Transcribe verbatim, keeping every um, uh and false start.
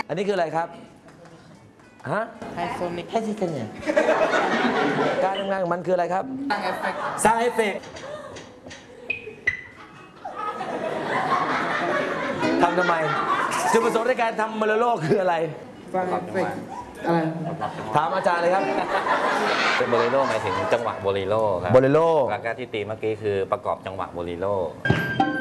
อันนี้คืออะไรครับฮะไฮโซนิกแฮซิเทนเนี่ยการทำงานของมันคืออะไรครับสร้างเอฟเฟกต์ทำทำไมจุดประสงค์ในการทำโบเลโรคืออะไรฟังเอฟเฟกต์อะไรถามอาจารย์เลยครับเป็นโบเลโรหมายถึงจังหวะโบเลโรครับโบเลโรแล้วก็ที่ตีเมื่อกี้คือประกอบจังหวะโบเลโร